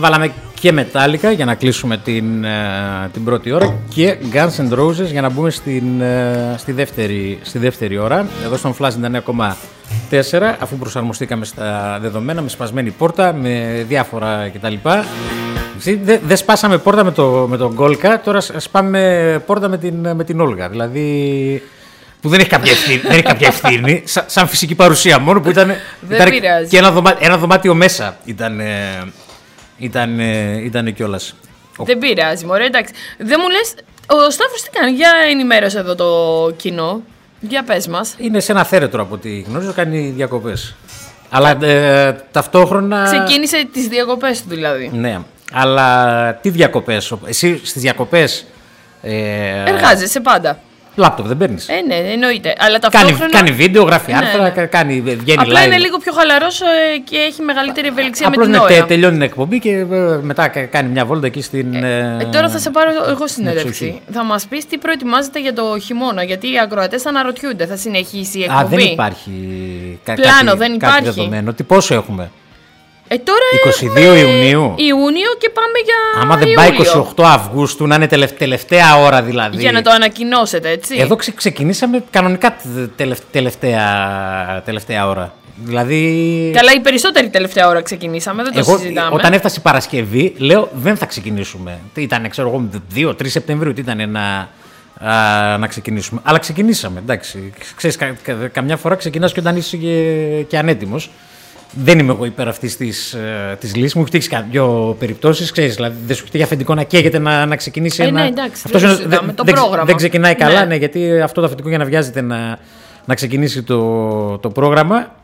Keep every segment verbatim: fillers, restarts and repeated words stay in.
βάλαμε και Metallica για να κλείσουμε την, την πρώτη ώρα και Guns N' Roses για να μπούμε στην, στη, δεύτερη, στη δεύτερη ώρα. Εδώ στον Flash ενενήντα εννέα κόμμα τέσσερα, αφού προσαρμοστήκαμε στα δεδομένα, με σπασμένη πόρτα, με διάφορα κτλ. Δεν δε σπάσαμε πόρτα με, το, με τον Γκόλκα, τώρα σπάμε πόρτα με την, με την Όλγα. Δηλαδή, που δεν έχει κάποια ευθύνη, δεν έχει κάποια ευθύνη σαν, σαν φυσική παρουσία μόνο, που ήταν, ήταν και ένα δωμάτιο, ένα δωμάτιο μέσα ήταν, ήταν, ήταν κιόλας. Δεν πειράζει, μωρέ, εντάξει. Δεν μου λες, ο Σταύρος τι κάνει, για ενημέρωσε εδώ το κοινό, για πες μας. Είναι σε ένα θέρετρο από ό,τι γνωρίζω, κάνει διακοπές. Αλλά ε, ταυτόχρονα... Ξεκίνησε τις διακοπές του δηλαδή. Ναι, αλλά τι διακοπές, εσύ στις διακοπές... Ε, εργάζεσαι πάντα. Λάπτοπ δεν παίρνεις. Ε, ναι, εννοείται. Αλλά ταυτόχρονα... Κάνει, κάνει βίντεο, γράφει άρθρα, ναι, ναι. κάνει, βγαίνει απλά live. Είναι λίγο πιο χαλαρός ε, και έχει μεγαλύτερη ευελιξία. Απλώς με την ώρα. Απλώς τελειώνει την εκπομπή και ε, μετά κάνει μια βόλτα εκεί στην... Ε, ε, τώρα θα σε πάρω εγώ συνέντευξη. Θα μας πεις τι προετοιμάζεται για το χειμώνα, γιατί οι ακροατές θα αναρωτιούνται. Θα συνεχίσει η εκπομπή. Α, δεν υπάρχει κα, πλάνο, κάτι, δεν υπάρχει. Κάτι δεδομένο. Τι πόσο έχουμε. Ε, τώρα είκοσι δύο Ιουνίου. Ιούνιο και πάμε για. Άμα δεν Ιούλιο. πάει είκοσι οκτώ Αυγούστου, να είναι τελευταία ώρα δηλαδή. Για να το ανακοινώσετε, έτσι. Εδώ ξε, ξεκινήσαμε κανονικά τελευταία, τελευταία ώρα. Δηλαδή... Καλά, οι περισσότεροι τελευταία ώρα ξεκινήσαμε, δεν το εγώ, συζητάμε. Όταν έφτασε η Παρασκευή, λέω δεν θα ξεκινήσουμε. Τι ήταν, ξέρω εγώ, δύο τρεις Σεπτεμβρίου, τι ήταν να, α, να ξεκινήσουμε. Αλλά ξεκινήσαμε, εντάξει. Ξέρεις, κα, κα, καμιά φορά ξεκινάς και όταν είσαι και, και ανέτοιμος. Δεν είμαι εγώ υπέρ αυτής της, της λύσης. Μου έχει τύχει δύο περιπτώσεις. Ξέρεις, δηλαδή δεν σου έχει τύχει αφεντικό να καίγεται να, να ξεκινήσει ε, ένα. Ναι, εντάξει, αυτός δεν, είναι, δεν, το δεν, πρόγραμμα. δεν ξεκινάει καλά, ναι. ναι, γιατί αυτό το αφεντικό για να βιάζεται να, να ξεκινήσει το, το πρόγραμμα.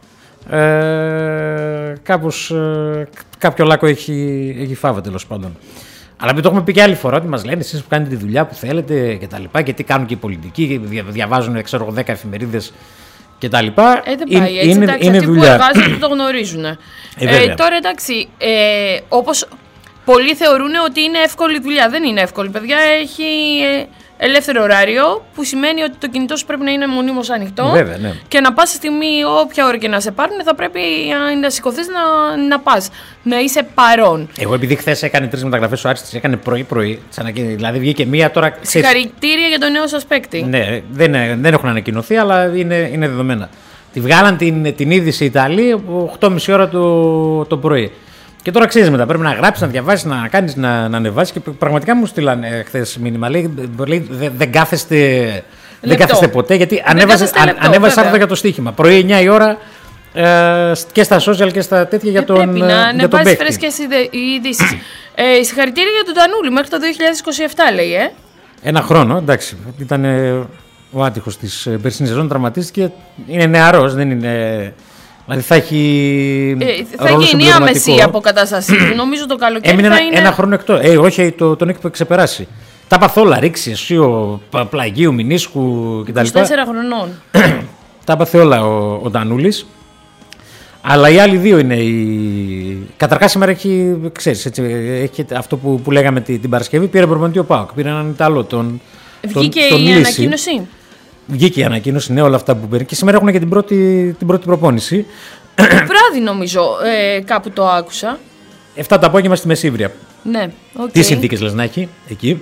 Ε, κάπως, ε, κάποιο λάκκο έχει, έχει φάβει τέλος πάντων. Αλλά μην το έχουμε πει και άλλη φορά ότι μας λένε εσείς που κάνετε τη δουλειά που θέλετε και τα λοιπά, και τι κάνουν και οι πολιτικοί, διαβάζουν ξέρω εγώ δέκα εφημερίδες και τα λοιπά. Ε, δεν πάει έτσι, είναι, εντάξει, είναι αυτοί δουλειά. που εργάζονται το γνωρίζουν. Ε, ε, τώρα εντάξει, ε, όπως πολλοί θεωρούν ότι είναι εύκολη δουλειά. Δεν είναι εύκολη, παιδιά. Έχει ε, ελεύθερο ωράριο, που σημαίνει ότι το κινητό σου πρέπει να είναι μονίμως ανοιχτό. Βέβαια, ναι. Και να πας στιγμή, όποια ώρα και να σε πάρουν, θα πρέπει να σηκωθείς να, να πας. Να είσαι παρόν. Εγώ επειδή χθες έκανε τρεις μεταγραφές ο Άρης, τις έκανε πρωί-πρωί. Δηλαδή βγήκε μία τώρα. Συγχαρητήρια για το νέο σας παίκτη. Ναι, δεν, δεν έχουν ανακοινωθεί, αλλά είναι, είναι δεδομένα. Τη βγάλαν την, την είδηση Ιταλοί οκτώ και μισή ώρα το, το πρωί. Και τώρα ξέρεις μετά, πρέπει να γράψεις, να διαβάσεις, να κάνεις, να, να ανεβάσεις. Και πραγματικά μου στείλανε χθες μήνυμα. Λέει, λέει δεν, δεν, κάθεστε, δεν κάθεστε ποτέ, γιατί ανέβασε άρθρο για το στοίχημα. Πρωί εννιά η ώρα ε, και στα social και στα τέτοια για ε, τον παίκτη. Πρέπει να ανεβάσεις φρέσκες ειδήσεις. ε, συγχαρητήρια για τον Τανούλη, μέχρι το δύο χιλιάδες είκοσι επτά λέει, ε. Ένα χρόνο, εντάξει. Ήταν ο άτυχος της περσινής σεζόν, τραυματίστηκε. Είναι νεαρός, δεν είναι. Δηλαδή θα έχει. Ε, θα γίνει η άμεση αποκατάσταση. Νομίζω το καλοκαίρι. Έμεινε θα ένα, είναι... ένα χρόνο εκτός. Ε, όχι, το, τον έχει ξεπεράσει. Τα παθόλα, ρίξει, αισίο, πλαγίου, μηνίσκου κτλ. είκοσι τέσσερα χρονών. Τα έπαθε όλα ο, ο Ντανούλης. Αλλά οι άλλοι δύο είναι οι. Καταρχάς σήμερα έχει, ξέρεις, έτσι, έχει αυτό που, που λέγαμε την, την Παρασκευή. Πήρε προπονητή ο ΠΑΟΚ. Πήρε έναν Ιταλό. Τον, Βγήκε τον, τον η Λύση. ανακοίνωση. Βγήκε η ανακοίνωση, ναι, όλα αυτά που παίρνει. Και σήμερα έχουν και την πρώτη, την πρώτη προπόνηση. Βράδυ νομίζω, ε, κάπου το άκουσα. εφτά το απόγευμα στη Μεσίβρια. Ναι, okay. Τι συνθήκες λες να έχει εκεί?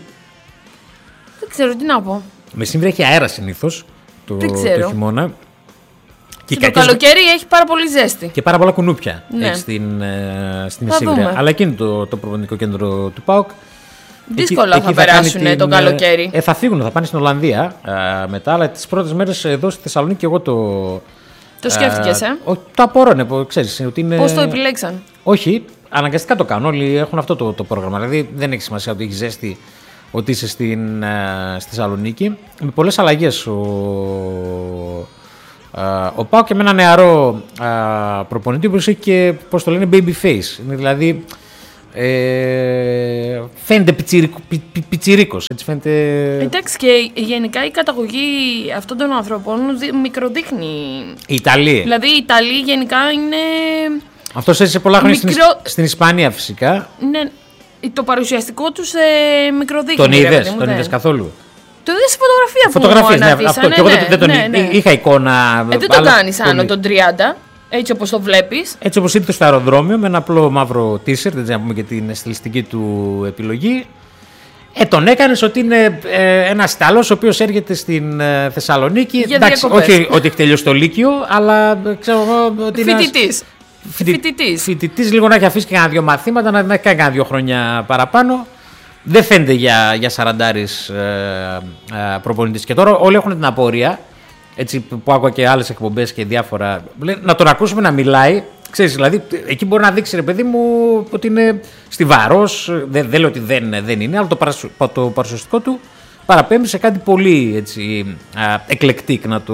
Δεν ξέρω τι να πω. Μεσίβρια έχει αέρα συνήθως το, το χειμώνα. Και, και το καλοκαίρι έχει πάρα πολύ ζέστη. Και πάρα πολλά κουνούπια ναι. έχει στην, ε, στη Μεσίβρια. Αλλά εκεί είναι το, το προπονητικό κέντρο του ΠΑΟΚ. Δύσκολα εκεί, θα, εκεί περάσουν θα την, το καλοκαίρι. Ε, θα φύγουν, θα πάνε στην Ολλανδία ε, μετά. Αλλά τις πρώτες μέρες εδώ στη Θεσσαλονίκη εγώ το. Το σκέφτηκες, ε? ε? Το απορώ, ναι, ξέρεις. Ότι είναι... Πώς το επιλέξαν? Όχι, αναγκαστικά το κάνουν. Όλοι έχουν αυτό το, το πρόγραμμα. Δηλαδή δεν έχει σημασία ότι έχει ζέστη, ότι είσαι στην, ε, στη Θεσσαλονίκη. Με πολλές αλλαγές ο, ε, ο ΠΑΟΚ και με ένα νεαρό ε, προπονητή που έχει και, πώς το λένε, baby face. Είναι δηλαδή. Ε, φαίνεται πιτσιρικ, πι, πι, πιτσιρίκος, έτσι φαίνεται. Εντάξει, και γενικά η καταγωγή αυτών των ανθρώπων μικροδείχνει. Η Ιταλία. Δηλαδή η Ιταλία γενικά είναι. Αυτός έζησε πολλά χρόνια Μικρο... στην, στην Ισπανία φυσικά. Ναι, το παρουσιαστικό τους ε, μικροδείχνει. Τον είδες, τον είδες καθόλου? Το είδες στη φωτογραφία που Φωτογραφίες, μου αναρτήσανε. Ναι, αυτό. Και εγώ δεν, δεν τον ναι, ναι. είχα εικόνα. Ε, δεν τον κάνεις άνω των τριάντα. Έτσι όπως το βλέπεις. Έτσι όπως ήρθε στο αεροδρόμιο με ένα απλό μαύρο t-shirt, δεν να πούμε και την στιλιστική του επιλογή. Ε, τον έκανες ότι είναι ε, ένας Ιταλός ο οποίος έρχεται στην ε, Θεσσαλονίκη. Για εντάξει, όχι ότι έχει τελειώσει το Λύκειο, αλλά ξέρω εγώ ότι είναι. Φοιτητής. Φοιτητής. Φοιτητής, λίγο να έχει αφήσει και κανένα δύο μαθήματα, να, να έχει κάνει κανένα δύο χρόνια παραπάνω. Δεν φαίνεται για, για σαραντάρης ε, ε, προπονητής. Και τώρα όλοι έχουν την απορία, έτσι, που άκουγα και άλλες εκπομπές και διάφορα, να τον ακούσουμε να μιλάει. Ξέρεις, δηλαδή, εκεί μπορεί να δείξει, ρε παιδί μου, ότι είναι στιβαρός. Δεν, δεν λέω ότι δεν, δεν είναι, αλλά το, παρασου, το παρουσιαστικό του παραπέμπει σε κάτι πολύ έτσι, εκλεκτικ, να το,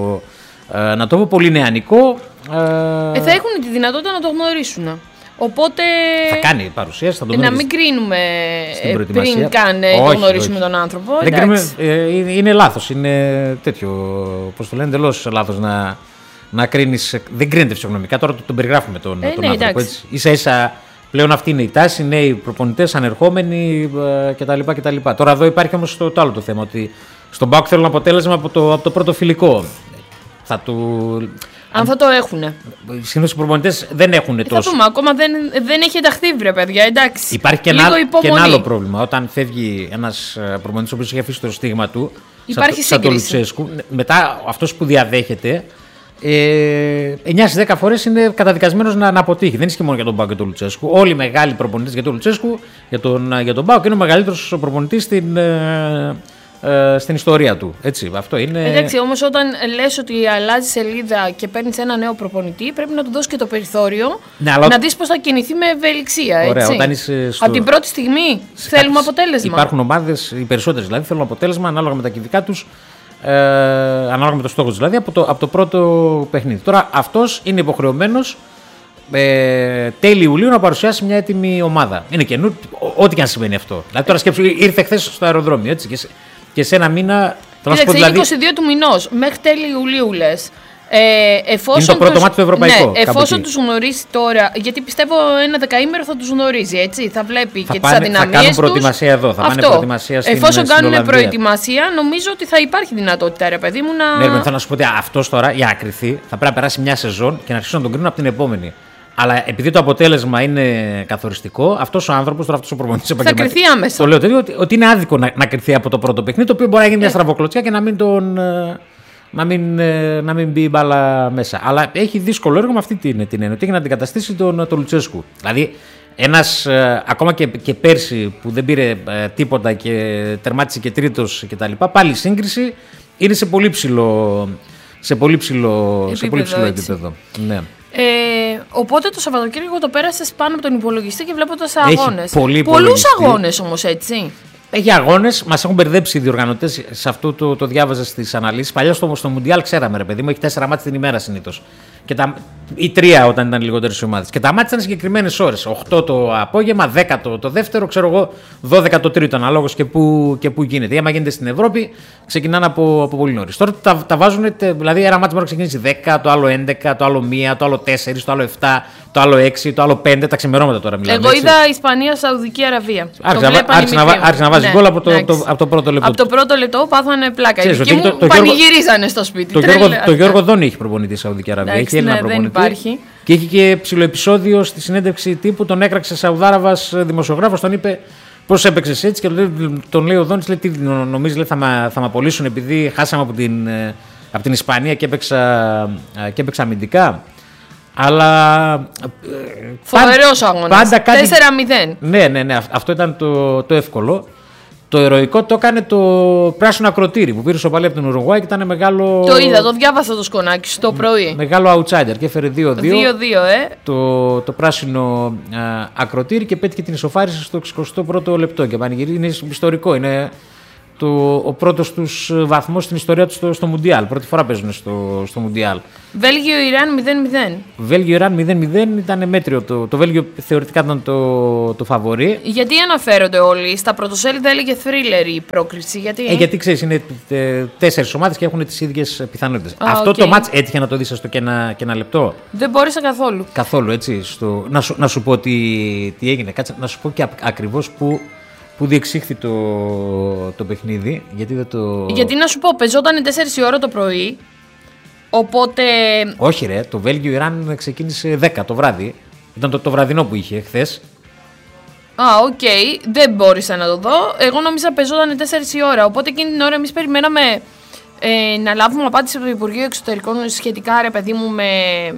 να το πω, πολύ νεανικό. Ε, θα έχουν τη δυνατότητα να το γνωρίσουν. Οπότε. Θα κάνει παρουσίαση, θα το να μην κρίνουμε πριν καν το γνωρίσουμε τον άνθρωπο. Δεν κρίνουμε, ε, είναι, είναι λάθος. Είναι τέτοιο. Πώς το λένε, εντελώς λάθος να, να κρίνεις. Δεν κρίνεται φυσιογνωμικά. Τώρα τον περιγράφουμε τον, ε, τον ναι, άνθρωπο. Έτσι. Ίσα ίσα πλέον αυτή είναι η τάση. Νέοι προπονητές, ανερχόμενοι ε, κτλ, κτλ. Τώρα εδώ υπάρχει όμως το, το άλλο το θέμα. Ότι στον ΠΑΟΚ θέλουν αποτέλεσμα από το, από το πρώτο φιλικό. Θα του. Αν θα το έχουνε. Συνήθως οι προπονητές δεν έχουν ε, τόσο. Θα δούμε, ακόμα δεν, δεν έχει ενταχθεί, βρε παιδιά, εντάξει. Υπάρχει και ένα, και ένα άλλο πρόβλημα. Όταν φεύγει ένας προπονητής ο οποίος έχει αφήσει το στίγμα του, υπάρχει σαν το Λουτσέσκου, μετά αυτός που διαδέχεται, ε, εννιά στις δέκα φορές είναι καταδικασμένος να, να αποτύχει. Δεν ισχύει μόνο για τον ΠΑΟΚ και τον Λουτσέσκου. Όλοι οι μεγάλοι προπονητές για τον Λουτσέσκου, για τον, για τον ΠΑΟΚ, είναι ο μεγαλύτερος προπονητής στην. Ε, στην ιστορία του. Έτσι, αυτό είναι. Εντάξει, όμως όταν λες ότι αλλάζει σελίδα και παίρνεις ένα νέο προπονητή, πρέπει να του δώσεις και το περιθώριο ναι, αλλά... να δεις πώς θα κινηθεί με ευελιξία. Ωραία, έτσι. Όταν είσαι στο... Από την πρώτη στιγμή σε θέλουμε κάτι... αποτέλεσμα. Υπάρχουν ομάδες, οι περισσότερες δηλαδή, θέλουν αποτέλεσμα ανάλογα με τα κυβικά τους, ε, ανάλογα με το στόχο τους δηλαδή, από το, από το πρώτο παιχνίδι. Τώρα αυτός είναι υποχρεωμένος ε, τέλη Ιουλίου να παρουσιάσει μια έτοιμη ομάδα. Είναι καινούργιο, ό,τι και αν σημαίνει αυτό. Δηλαδή τώρα σκέψου, ήρθε χθες στο αεροδρόμιο έτσι, και, και σε ένα μήνα. Κοίταξε, δηλαδή... είκοσι δύο του μηνός, μέχρι τέλη Ιουλίου λες. Ε, εφόσον είναι το πρώτο τους... μάτι του ευρωπαϊκού. Ναι, εφόσον τους γνωρίσει τώρα, γιατί πιστεύω ένα δεκαήμερο θα τους γνωρίζει, έτσι, θα βλέπει θα και πάνε, τις αδυναμίες τους. Θα κάνουν προετοιμασία εδώ, θα πάνε προετοιμασία στην Εφόσον στην κάνουν Ολλανδία. προετοιμασία, νομίζω ότι θα υπάρχει δυνατότητα, ρε παιδί μου, να... Ναι, θέλω να σου πω ότι αυτός τώρα, για να κρυθεί, θα πρέπει να περάσει μια σεζόν και να αρχίσουν να τον κρίνουν από την επόμενη. Αλλά επειδή το αποτέλεσμα είναι καθοριστικό, αυτός ο άνθρωπος, τώρα αυτός ο προπονητής επαγγελματίας. Θα κρυθεί άμεσα. Το λέω τέτοιο, ότι, ότι είναι άδικο να, να κρυθεί από το πρώτο παιχνίδι, το οποίο μπορεί να γίνει μια στραβοκλωτσιά και να μην τον. Να μην, να μην μπει η μπάλα μέσα. Αλλά έχει δύσκολο έργο με αυτή την, την έννοια. Ότι έχει να αντικαταστήσει τον, τον Λουτσέσκου. Δηλαδή, ένας ακόμα και, και πέρσι που δεν πήρε ε, τίποτα και τερμάτισε και τρίτος κτλ. Πάλι η σύγκριση είναι σε πολύ ψηλό, σε πολύ ψηλό επίπεδο. Σε πολύ ψηλό επίπεδο. Ναι. Ε, οπότε το Σαββατοκύριακο το πέρασες πάνω από τον υπολογιστή και βλέποντας αγώνες. Πολλούς αγώνες όμως, έτσι. Έχει αγώνες, μας έχουν μπερδέψει οι διοργανωτές. Σε αυτό το, το διάβαζα στις αναλύσεις. Παλιά στο, στο Μουντιάλ ξέραμε, ρε παιδί μου, έχει τέσσερα μάτια την ημέρα συνήθως. Και τα, ή τρία όταν ήταν λιγότερες οι ομάδες. Και τα μάτια ήταν συγκεκριμένες ώρες. οκτώ το απόγευμα, δέκα το, το δεύτερο, ξέρω εγώ, δώδεκα το τρίτο, αναλόγως και πού, και πού γίνεται. Ή άμα γίνεται στην Ευρώπη, ξεκινάνε από, από πολύ νωρίς. Τώρα τα, τα βάζουν, δηλαδή ένα μάτι μπορεί να ξεκινήσει δέκα, το άλλο έντεκα, το άλλο μία, το άλλο τέσσερα, το άλλο επτά, το άλλο έξι, το άλλο πέντε. Τα ξημερώματα τώρα μιλάμε. Εγώ είδα Ισπανία-Σαουδική Αραβία. Άρχισε να βάζει γκολ από, από το πρώτο λεπτό. Από το πρώτο λεπτό πάθανε πλάκα. Οι δικοί μου πανηγυρίζανε στο σπίτι. Το Γιώργο Δόνη έχει προπονητή Σαουδική Αραβία. Έχει Έλληνα προπονητή. Και έχει και ψιλοεπισόδιο στη συνέντευξη τύπου. Τον έκραξε Σαουδάραβας δημοσιογράφος, τον είπε πώς έπαιξες έτσι. Και τον λέει ο Δόνης, λέει, τι νομίζεις, λέει, θα με απολύσουν επειδή χάσαμε από την, από την Ισπανία και έπαιξα, και έπαιξα αμυντικά. Αλλά. Φοβερός αγώνας. τέσσερα μηδέν. Ναι, ναι, ναι, αυτό ήταν το, το εύκολο. Το ηρωικό το έκανε το πράσινο ακροτήρι που πήρε σοπαλία από τον Ουρουγουάη και ήταν μεγάλο. Το είδα, το διάβασα το σκονάκι στο πρωί. Μεγάλο outsider και έφερε δύο δύο. δύο δύο, ε. Το, το πράσινο α, ακροτήρι και πέτυχε την ισοφάριση στο εξηκοστό πρώτο λεπτό. Και πανηγυρίζει, είναι ιστορικό. Είναι το, ο πρώτος τους βαθμός στην ιστορία του στο, στο Μουντιάλ. Πρώτη φορά παίζουν στο, στο Μουντιάλ. Βέλγιο-Ιράν μηδέν μηδέν. Βέλγιο-Ιράν μηδέν μηδέν ήταν μέτριο. Το, το Βέλγιο θεωρητικά ήταν το, το φαβορί. Γιατί αναφέρονται όλοι. Στα πρωτοσέλιδα έλεγε thriller η πρόκριση. Γιατί, ε, γιατί ξέρεις, είναι ε, τέσσερις ομάδες και έχουν τις ίδιες πιθανότητες. Ah, Αυτό okay. το μάτς έτυχε να το δεις στο και ένα, και ένα λεπτό. Δεν μπόρεσα καθόλου. Καθόλου, έτσι. Στο, να, σου, να σου πω τι, τι έγινε. Κάτσε να σου πω και ακριβώς που. Πού διεξήχθη το, το παιχνίδι, γιατί δεν το. Γιατί να σου πω, πεζόταν τέσσερις η ώρα το πρωί Οπότε. Όχι, ρε, το Βέλγιο-Ιράν ξεκίνησε δέκα το βράδυ. Ήταν το, το βραδινό που είχε χθες. Α, οκ, okay. Δεν μπόρεσα να το δω. Εγώ νόμιζα πεζόταν τέσσερις η ώρα. Οπότε εκείνη την ώρα εμείς περιμέναμε ε, να λάβουμε απάντηση από το Υπουργείο Εξωτερικών σχετικά, ρε παιδί μου, με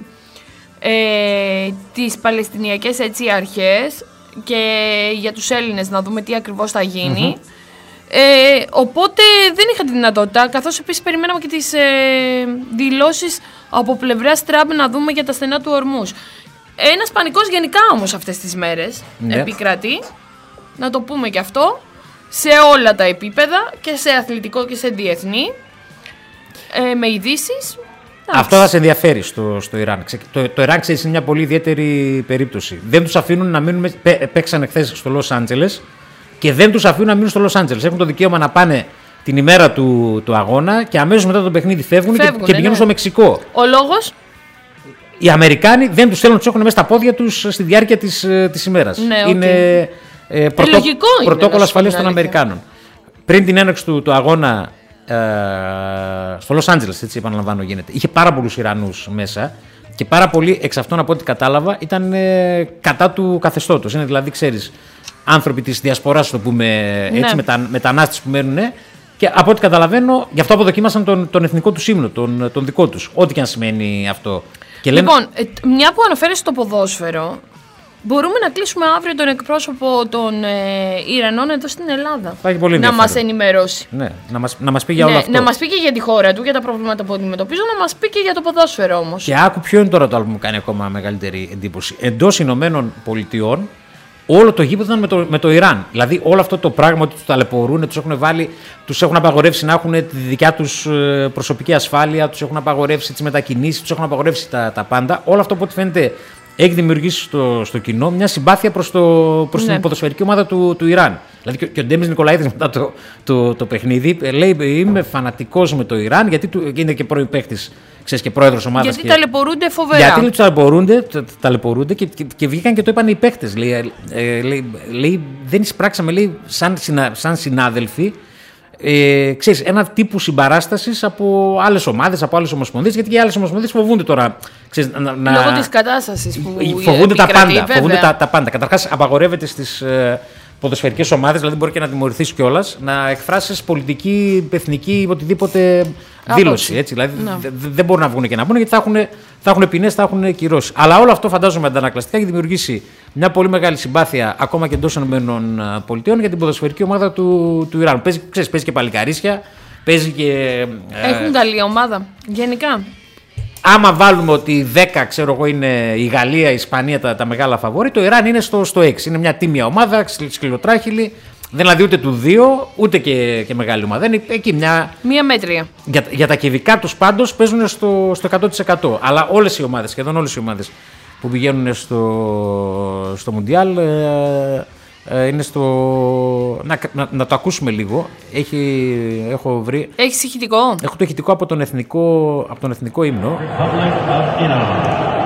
ε, τις Παλαιστινιακές έτσι, αρχές και για τους Έλληνες να δούμε τι ακριβώς θα γίνει. Mm-hmm. Ε, οπότε δεν είχα τη δυνατότητα, καθώς επίσης περιμέναμε και τις ε, δηλώσεις από πλευράς Τραμπ να δούμε για τα στενά του Ορμούς. Ένας πανικός γενικά όμως αυτές τις μέρες ναι. επικρατεί, να το πούμε και αυτό, σε όλα τα επίπεδα και σε αθλητικό και σε διεθνή, ε, με ειδήσεις. Αυτό θα σε ενδιαφέρει στο, στο Ιράν. Το, το Ιράν, ξέρεις, είναι μια πολύ ιδιαίτερη περίπτωση. Δεν τους αφήνουν να μείνουν, παίξανε χθες στο Λος Άντζελες και δεν τους αφήνουν να μείνουν στο Λος Άντζελες. Έχουν το δικαίωμα να πάνε την ημέρα του, του αγώνα και αμέσως μετά το παιχνίδι φεύγουν, φεύγουν και, και πηγαίνουν ναι. στο Μεξικό. Ο λόγος? Οι Αμερικάνοι δεν τους θέλουν, τους έχουν μέσα στα πόδια τους στη διάρκεια της, της ημέρας. Ναι, είναι okay. ε, πρωτό, πρωτόκολλο ασφαλείας των Αμερικάνων. Πριν την έναρξη του, του αγώνα ε, στο Λος Άντζελες, έτσι επαναλαμβάνω γίνεται, είχε πάρα πολλούς Ιρανούς μέσα και πάρα πολλοί εξ αυτών από ό,τι κατάλαβα ήταν ε, κατά του καθεστώτος. Είναι δηλαδή, ξέρεις, άνθρωποι της διασποράς, το πούμε έτσι, ναι. μετα, μετανάστες που μένουν. Και από ό,τι καταλαβαίνω, γι' αυτό αποδοκίμασαν τον, τον εθνικό του ύμνο, τον, τον δικό τους. Ό,τι και αν σημαίνει αυτό. Και λοιπόν, λένε... μια που αναφέρεσαι στο ποδόσφαιρο, μπορούμε να κλείσουμε αύριο τον εκπρόσωπο των ε, Ιρανών εδώ στην Ελλάδα. Θα έχει πολύ να μας ενημερώσει. Ναι, να μας, να μας πει για ναι, όλο αυτό. Να μας πει και για τη χώρα του, για τα προβλήματα που αντιμετωπίζω, να μας πει και για το ποδόσφαιρο όμως. Και άκου ποιο είναι τώρα το άλλο που μου κάνει ακόμα μεγαλύτερη εντύπωση. Εντός Ηνωμένων Πολιτειών, όλο το γήπεδο ήταν με το, με το Ιράν. Δηλαδή, όλο αυτό το πράγμα ότι τους ταλαιπωρούν, τους έχουν βάλει, τους έχουν απαγορεύσει να έχουν τη δικιά τους προσωπική ασφάλεια, τους έχουν απαγορεύσει τις μετακινήσεις, τους έχουν απαγορεύσει τα, τα πάντα. Όλο αυτό που ό,τι φαίνεται έχει δημιουργήσει στο, στο κοινό μια συμπάθεια προς, το, προς ναι. την ποδοσφαιρική ομάδα του, του Ιράν. Δηλαδή, και, και ο Ντέμις Νικολαίδης μετά το, το, το παιχνίδι λέει: είμαι φανατικός με το Ιράν, γιατί του, είναι και πρώην παίκτης. Ξέρεις, και πρόεδρος ομάδας. Γιατί και... ταλαιπωρούνται φοβερά. Γιατί τους ταλαιπωρούνται, ταλαιπωρούνται και, και, και βγήκαν και το είπαν οι παίκτες. Λέει, ε, λέει, λέει, δεν εισπράξαμε, λέει, σαν, συνα, σαν συνάδελφοι, ε, ξέρεις, ένα τύπου συμπαράστασης από άλλες ομάδες, από άλλες ομοσπονδίες. Γιατί και οι άλλες ομοσπονδίες φοβούνται τώρα. Ξέρεις, να, να, λόγω της κατάστασης που φοβούνται τα πάντα. Φοβούνται τα, τα πάντα. Καταρχάς, απαγορεύεται στις ε, ποδοσφαιρικές ομάδες, δηλαδή μπορεί και να τιμωρηθείς κιόλας, να εκφράσεις πολιτική, εθνική, οτιδήποτε δήλωση. Έτσι, δηλαδή no. δεν δε μπορούν να βγουν και να πούνε γιατί θα έχουν, θα έχουν ποινές, θα έχουν κυρώσεις. Αλλά όλο αυτό φαντάζομαι αντανακλαστικά έχει δημιουργήσει μια πολύ μεγάλη συμπάθεια ακόμα και εντός ΗΠΑ για την ποδοσφαιρική ομάδα του, του Ιράν. Παίζει, ξέρεις, παίζει και παλικαρίσια, παίζει και. Έχουν καλή ομάδα γενικά. Άμα βάλουμε ότι δέκα, ξέρω εγώ, είναι η Γαλλία, η Ισπανία τα, τα μεγάλα φαβόρη, το Ιράν είναι στο, στο έξι. Είναι μια τίμια ομάδα, σκληροτράχυλη. Δεν δηλαδή ούτε του δύο, ούτε και, και μεγάλη ομάδα. Είναι εκεί μια. Μία μέτρια. Για, για τα κεβικά τους πάντως παίζουν στο, στο εκατό τοις εκατό. Αλλά όλες οι ομάδες, σχεδόν όλες οι ομάδες που πηγαίνουν στο, στο Μουντιάλ ε, ε, είναι στο. Να, να, να το ακούσουμε λίγο. Έχει, έχω βρει. Έχει ηχητικό. Έχω το ηχητικό από τον εθνικό, από τον εθνικό ύμνο.